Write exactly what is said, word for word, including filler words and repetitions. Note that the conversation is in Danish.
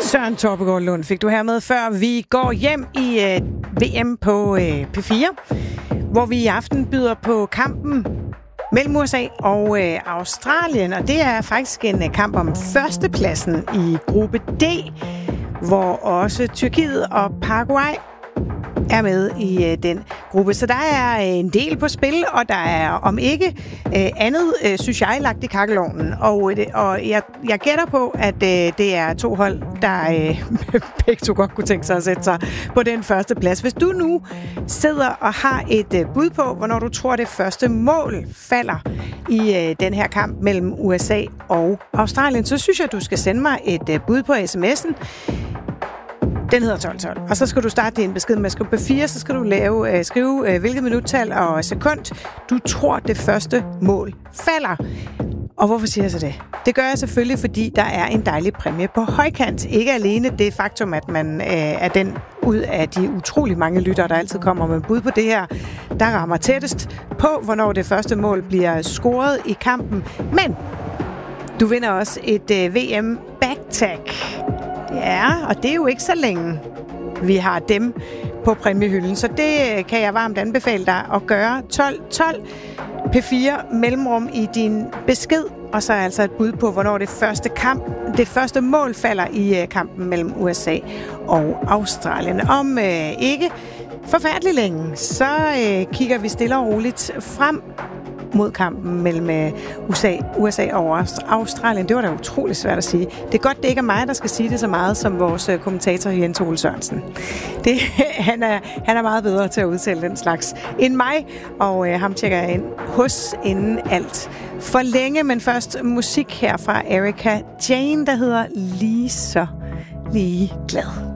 Søren Torpegaard Lund fik du her med, før vi går hjem i øh, V M på øh, P fire, hvor vi i aften byder på kampen mellem U S A og øh, Australien, og det er faktisk en øh, kamp om førstepladsen i gruppe D, hvor også Tyrkiet og Paraguay er med i øh, den gruppe. Så der er øh, en del på spil, og der er om ikke øh, andet, øh, synes jeg, lagt i kakkelovnen. Og, øh, og jeg, jeg gætter på, at øh, det er to hold, der øh, begge to godt kunne tænke sig at sætte sig på den første plads. Hvis du nu sidder og har et øh, bud på, hvornår du tror, det første mål falder i øh, den her kamp mellem U S A og Australien, så synes jeg, du skal sende mig et øh, bud på sms'en. Den hedder tolv tolv, og så skal du starte din besked med at skrive P fire, så skal du lave, øh, skrive øh, hvilket minuttal og sekund du tror det første mål falder. Og hvorfor siger jeg så det? Det gør jeg selvfølgelig, fordi der er en dejlig præmie på højkant. Ikke alene det faktum, at man øh, er den ud af de utrolig mange lyttere, der altid kommer med bud på det her, der rammer tættest på, hvornår det første mål bliver scoret i kampen. Men du vinder også et øh, V M Backtag. Ja, og det er jo ikke så længe, vi har dem på præmiehylden. Så det kan jeg varmt anbefale dig at gøre. tolv tolv P fire mellemrum i din besked, og så er altså et bud på, hvornår det første kamp, det første mål falder i kampen mellem U S A og Australien. Om øh, ikke forfærdelig længe, så øh, kigger vi stille og roligt frem mod kampen mellem U S A, U S A og Australien. Det var da utroligt svært at sige. Det er godt, det ikke er mig, der skal sige det så meget som vores kommentator Jens Ole Sørensen. Det, han, er, han er meget bedre til at udtale den slags end mig, og øh, ham tjekker jeg ind hos inden alt for længe. Men først musik her fra Erika Jane, der hedder Lige så lige glad.